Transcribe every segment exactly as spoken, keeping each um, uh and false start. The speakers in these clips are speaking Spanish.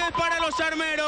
Rodríguez para los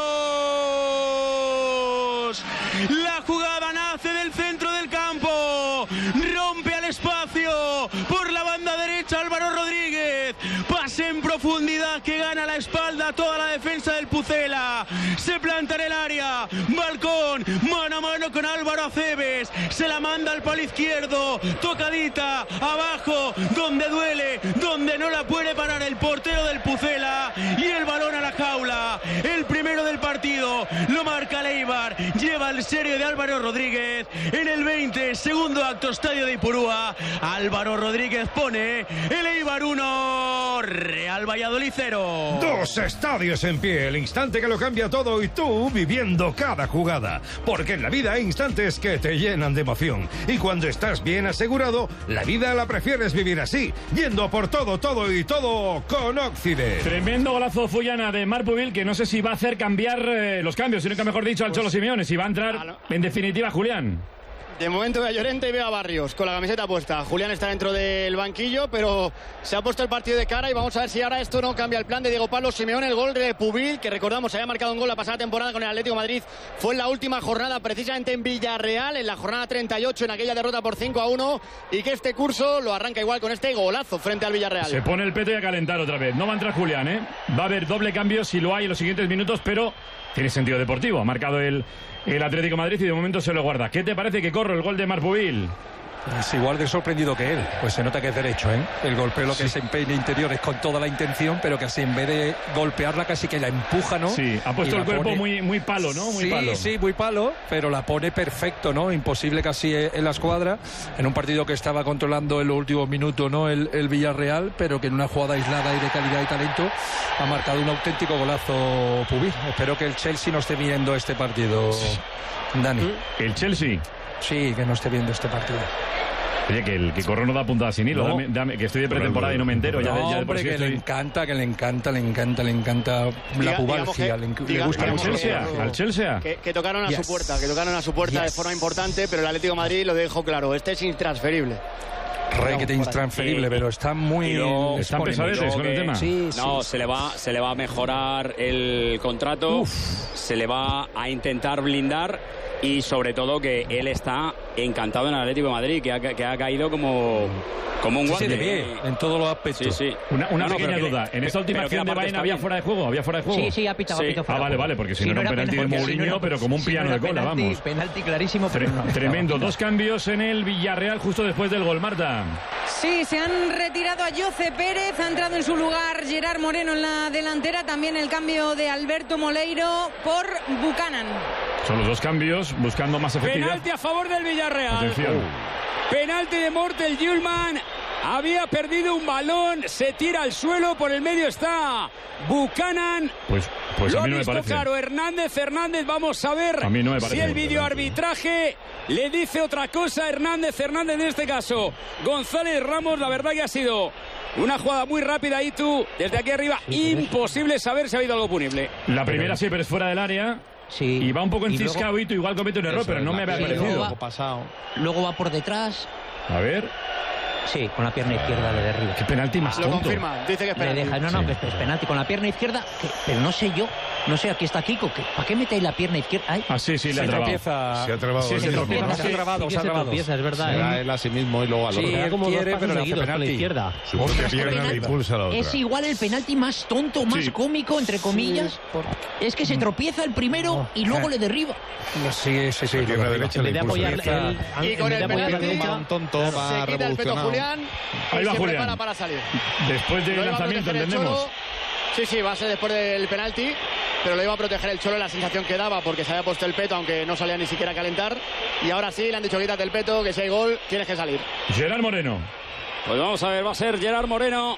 armeros. La jugada nace del centro del campo. Rompe al espacio por la banda derecha Álvaro Rodríguez. Pase en profundidad que gana la espalda toda la defensa del Pucela. Se planta en el área. Balcón, mano a mano con Álvaro Aceves. Se la manda al palo izquierdo. Tocadita, abajo, donde duele, donde no la puede parar el portero del Pucela. Y el balón a la jaula. El primero del partido. Lo marca Leibar. Lleva el serio de Álvaro Rodríguez. En el veinte, segundo acto, estadio de Ipurúa. Álvaro Rodríguez pone el Eibar uno, Real Valladolid cero. Dos estadios en pie, el instante que lo cambia todo y tú viviendo cada jugada. Porque en la vida hay instantes que te llenan de emoción. Y cuando estás bien asegurado, la vida la prefieres vivir así, yendo por todo, todo y todo con Occident. Tremendo golazo Fullana de Marc Pubil, que no sé si va a hacer cambiar eh, los cambios, sino que mejor dicho al pues, Cholo Simeone, si va a entrar en definitiva Julián. De momento veo a Llorente y veo a Barrios con la camiseta puesta. Julián está dentro del banquillo, pero se ha puesto el partido de cara y vamos a ver si ahora esto no cambia el plan de Diego Pablo Simeone. El gol de Pubil, que recordamos había marcado un gol la pasada temporada con el Atlético de Madrid, fue en la última jornada, precisamente en Villarreal, en la jornada treinta y ocho, en aquella derrota por cinco a uno, y que este curso lo arranca igual con este golazo frente al Villarreal. Se pone el peto y a calentar otra vez. No va a entrar Julián, ¿eh? Va a haber doble cambio si lo hay en los siguientes minutos, pero tiene sentido deportivo. Ha marcado el, el Atlético de Madrid y de momento se lo guarda. ¿Qué te parece que corre el gol de Marc Pubil? Es igual de sorprendido que él. Pues se nota que es derecho, ¿eh? El golpeo, lo que Sí. se empeña interior es con toda la intención, pero que así en vez de golpearla casi que la empuja, ¿no? Sí, ha puesto Y el la cuerpo pone... muy, muy palo, ¿no? Muy sí, palo. sí, muy palo, pero la pone perfecto, ¿no? Imposible casi en la escuadra, en un partido que estaba controlando en los últimos minutos, ¿no? El, el Villarreal, pero que en una jugada aislada y de calidad y talento ha marcado un auténtico golazo Pubil. Espero que el Chelsea no esté viendo este partido, Dani. ¿El Chelsea? Sí, que no esté viendo este partido. Oye, que el que corro no da puntada sin hilo. No. Dame, dame, que estoy de pretemporada y no me entero. Ya, de- No, ya de por hombre, sí que estoy... le encanta, que le encanta, le encanta, le encanta Diga- la pubalgia, digamos le, que- le diga- gusta ¿Al digamos mucho. Chelsea? que- ¿Al Chelsea? Que, que tocaron a Yes. su puerta, que tocaron a su puerta Yes. de forma importante, pero el Atlético de Madrid lo dejó claro, este es intransferible. Requete intransferible, Y- pero está muy... y luego- les Están pone pesadetes mucho. con el que- tema. Sí, No, sí, se le va, se le va a mejorar el contrato, se le va a intentar blindar y sobre todo que él está encantado en el Atlético de Madrid, que ha, que ha caído como, como un sí, guante. de pie, en todos los aspectos. Sí, sí. Una, una No, no, pequeña pero que- duda. En esta última pero que acción de la parte Baena está había bien. fuera de juego. ¿Había fuera de juego? Sí, sí, ha pitado, Sí. ha pitado Ah, fuera. vale, vale, porque si no era un era penalti de penalti, Mourinho, si no era- pero como un si no piano era de cola, penalti, vamos. Penalti clarísimo. Tre- pero no. tremendo. Dos cambios en el Villarreal justo después del gol, Marta. Sí, se han retirado a Jose Pérez, ha entrado en su lugar Gerard Moreno en la delantera, también el cambio de Alberto Moleiro por Buchanan. Son los dos cambios, buscando más efectividad. Penalti a favor del Villarreal. Atención. Penalti de Mortel Yulman. Había perdido un balón, se tira al suelo, por el medio está Buchanan. Pues, pues Lo a ha mí no me visto parece. claro Hernández Hernández. Vamos a ver A mí no me parece si el muy videoarbitraje le dice otra cosa a Hernández Hernández en este caso. González Ramos, la verdad que ha sido una jugada muy rápida y tú, desde aquí arriba, imposible saber si ha habido algo punible. La primera sí, pero es fuera del área. Sí. Y va un poco Y luego- enciscado y tú igual comete un error, pero no me había y luego parecido. va- Luego va por detrás. A ver, Sí, con la pierna izquierda le derriba. qué penalti más Lo tonto. confirma, dice que es Le penalti. deja, no, no, Sí. que es, es penalti con la pierna izquierda, que- pero no sé yo, no sé, aquí está Kiko, que, ¿para qué metéis la pierna izquierda? Ay, Ah, sí, sí, le ha Se trabado. tropieza. Se ha trabado. Sí, se el tropieza. mismo, ¿no? Se ha trabado, sí se ha que se trabado. tropieza, es verdad. Se ¿eh? da él a sí mismo y luego al Sí, otro. él como dos quiere, pasos pero le hace seguidos con la penalti. izquierda. Su propia Ostras, pierna le penalti. impulsa a la otra. Es igual el penalti más tonto, más Sí. cómico, entre comillas. Es que se tropieza el primero y luego le derriba. Sí, sí, sí. La pierna lo derecha En le vez de impulsa. apoyar el, Y con el en vez de apoyar la penalti, derecha, Un tonto, Se va quita el peto revolucionado. Julián y Ahí va se Julián. prepara para salir. Después del Lo iba a lanzamiento, proteger el entendemos. Cholo. Sí, sí, va a ser después del penalti, pero lo iba a proteger el Cholo, la sensación que daba porque se había puesto el peto, aunque no salía ni siquiera a calentar. Y ahora sí, le han dicho quítate el peto, que si hay gol, tienes que salir. Gerard Moreno. Pues vamos a ver, va a ser Gerard Moreno,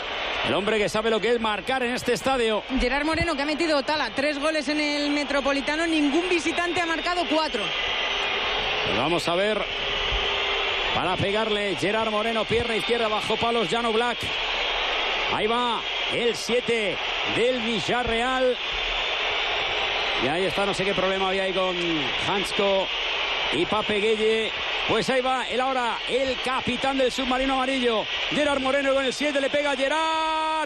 el hombre que sabe lo que es marcar en este estadio. Gerard Moreno, que ha metido Tala tres goles en el Metropolitano, ningún visitante ha marcado cuatro. Pues vamos a ver, para pegarle Gerard Moreno, pierna izquierda bajo palos, Jan Black. Ahí va el siete del Villarreal. Y ahí está, no sé qué problema había ahí con Hansko y Pape Gueye. Pues ahí va el ahora, el capitán del submarino amarillo, Gerard Moreno con el siete, le pega Gerard.